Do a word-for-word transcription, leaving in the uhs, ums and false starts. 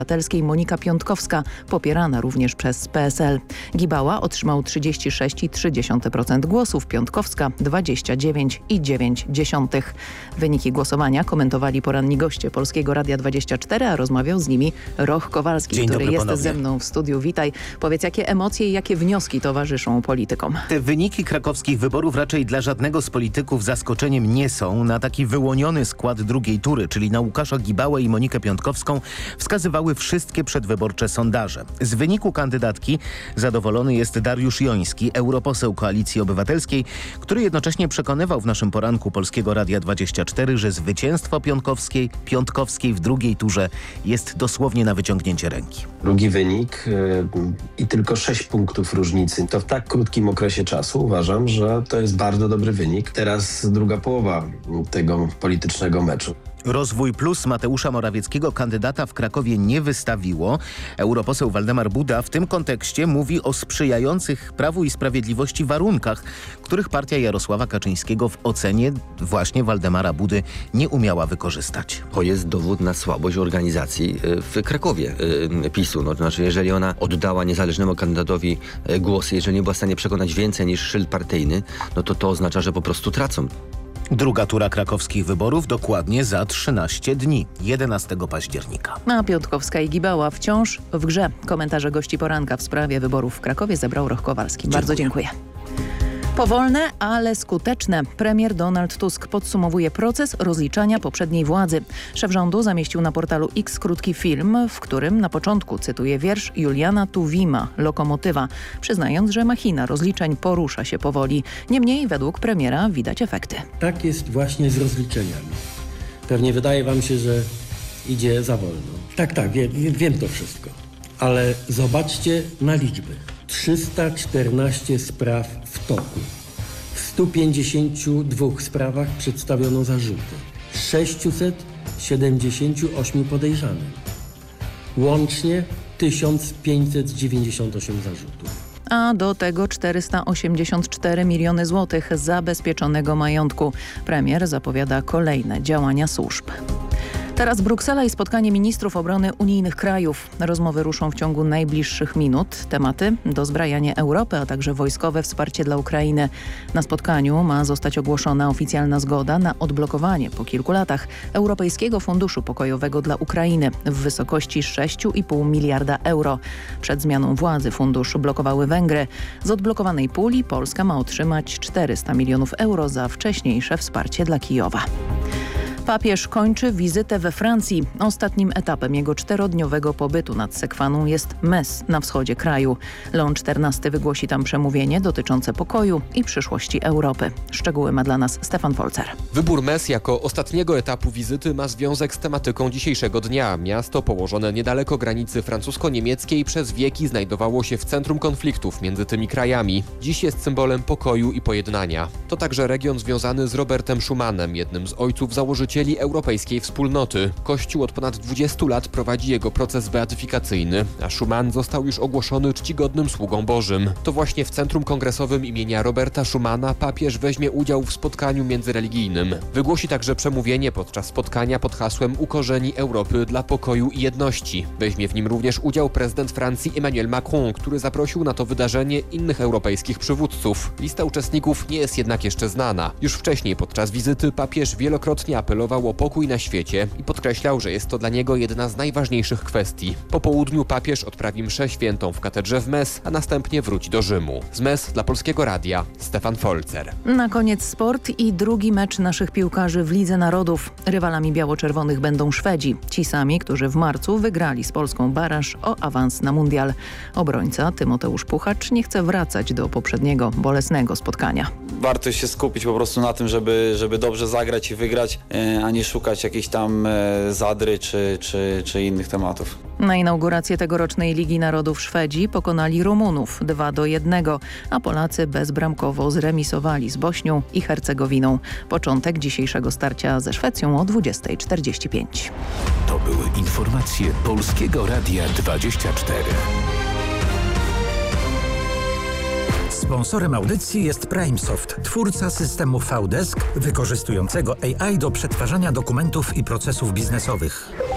Obywatelskiej Monika Piątkowska, popierana również przez P S L. Gibała otrzymał trzydzieści sześć przecinek trzy procent głosów, Piątkowska dwadzieścia dziewięć przecinek dziewięć procent. Wyniki głosowania komentowali poranni goście Polskiego Radia dwadzieścia cztery, a rozmawiał z nimi Roch Kowalski, Dzień który dobry jest ponownie. ze mną w studiu. Witaj. Powiedz, jakie emocje i jakie wnioski towarzyszą politykom? Te wyniki krakowskich wyborów raczej dla żadnego z polityków zaskoczeniem nie są. Na taki wyłoniony skład drugiej tury, czyli na Łukasza Gibałę i Monikę Piątkowską, wskazywały wszystkie przedwyborcze sondaże. Z wyniku kandydatki zadowolony jest Dariusz Joński, europoseł Koalicji Obywatelskiej, który jednocześnie przekonywał w naszym poranku Polskiego Radia dwadzieścia cztery, że zwycięstwo Piątkowskiej, Piątkowskiej w drugiej turze jest dosłownie na wyciągnięcie ręki. Drugi wynik yy, i tylko sześć punktów różnicy. To w tak krótkim okresie czasu uważam, że to jest bardzo dobry wynik. Teraz druga połowa tego politycznego meczu. Rozwój Plus Mateusza Morawieckiego kandydata w Krakowie nie wystawiło. Europoseł Waldemar Buda w tym kontekście mówi o sprzyjających Prawu i Sprawiedliwości warunkach, których partia Jarosława Kaczyńskiego w ocenie właśnie Waldemara Budy nie umiała wykorzystać. To jest dowód na słabość organizacji w Krakowie PiSu. No, to znaczy, jeżeli ona oddała niezależnemu kandydatowi głosy, jeżeli nie była w stanie przekonać więcej niż szyld partyjny, no to to oznacza, że po prostu tracą. Druga tura krakowskich wyborów dokładnie za trzynaście dni, jedenastego października. A Piątkowska i Gibała wciąż w grze. Komentarze gości poranka w sprawie wyborów w Krakowie zebrał Roch Kowalski. Bardzo dziękuję. Powolne, ale skuteczne. Premier Donald Tusk podsumowuje proces rozliczania poprzedniej władzy. Szef rządu zamieścił na portalu X krótki film, w którym na początku cytuje wiersz Juliana Tuwima, Lokomotywa, przyznając, że machina rozliczeń porusza się powoli. Niemniej według premiera widać efekty. Tak jest właśnie z rozliczeniami. Pewnie wydaje wam się, że idzie za wolno. Tak, tak, wiem, wiem to wszystko. Ale zobaczcie na liczby. trzysta czternaście spraw w toku. W stu pięćdziesięciu dwóch sprawach przedstawiono zarzuty. sześćset siedemdziesięciu ośmiu podejrzanym. Łącznie tysiąc pięćset dziewięćdziesiąt osiem zarzutów. A do tego czterysta osiemdziesiąt cztery miliony złotych zabezpieczonego majątku. Premier zapowiada kolejne działania służb. Teraz Bruksela i spotkanie ministrów obrony unijnych krajów. Rozmowy ruszą w ciągu najbliższych minut. Tematy: dozbrajanie Europy, a także wojskowe wsparcie dla Ukrainy. Na spotkaniu ma zostać ogłoszona oficjalna zgoda na odblokowanie po kilku latach Europejskiego Funduszu Pokojowego dla Ukrainy w wysokości sześć i pół miliarda euro. Przed zmianą władzy fundusz blokowały Węgry. Z odblokowanej puli Polska ma otrzymać czterysta milionów euro za wcześniejsze wsparcie dla Kijowa. Papież kończy wizytę we Francji. Ostatnim etapem jego czterodniowego pobytu nad Sekwaną jest Metz na wschodzie kraju. Leon czternasty wygłosi tam przemówienie dotyczące pokoju i przyszłości Europy. Szczegóły ma dla nas Stefan Folzer. Wybór Metz jako ostatniego etapu wizyty ma związek z tematyką dzisiejszego dnia. Miasto położone niedaleko granicy francusko-niemieckiej przez wieki znajdowało się w centrum konfliktów między tymi krajami. Dziś jest symbolem pokoju i pojednania. To także region związany z Robertem Schumanem, jednym z ojców założycieli Europejskiej Wspólnoty. Kościół od ponad dwudziestu lat prowadzi jego proces beatyfikacyjny, a Schuman został już ogłoszony czcigodnym sługą Bożym. To właśnie w Centrum Kongresowym imienia Roberta Schumana papież weźmie udział w spotkaniu międzyreligijnym. Wygłosi także przemówienie podczas spotkania pod hasłem Ukorzeni Europy dla pokoju i jedności. Weźmie w nim również udział prezydent Francji Emmanuel Macron, który zaprosił na to wydarzenie innych europejskich przywódców. Lista uczestników nie jest jednak jeszcze znana. Już wcześniej podczas wizyty papież wielokrotnie apelował o pokój na świecie i podkreślał, że jest to dla niego jedna z najważniejszych kwestii. Po południu papież odprawi mszę świętą w katedrze w Metz, a następnie wróci do Rzymu. Z Metz dla Polskiego Radia Stefan Folzer. Na koniec sport i drugi mecz naszych piłkarzy w Lidze Narodów. Rywalami biało-czerwonych będą Szwedzi. Ci sami, którzy w marcu wygrali z Polską baraż o awans na mundial. Obrońca Tymoteusz Puchacz nie chce wracać do poprzedniego bolesnego spotkania. Warto się skupić po prostu na tym, żeby, żeby dobrze zagrać i wygrać, a nie szukać jakiejś tam zadry czy, czy, czy innych tematów. Na inaugurację tegorocznej Ligi Narodów Szwedzi pokonali Rumunów dwa do jednego, a Polacy bezbramkowo zremisowali z Bośnią i Hercegowiną. Początek dzisiejszego starcia ze Szwecją o dwudziestej czterdzieści pięć. To były informacje Polskiego Radia dwadzieścia cztery. Sponsorem audycji jest PrimeSoft, twórca systemu V-Desk wykorzystującego A I do przetwarzania dokumentów i procesów biznesowych.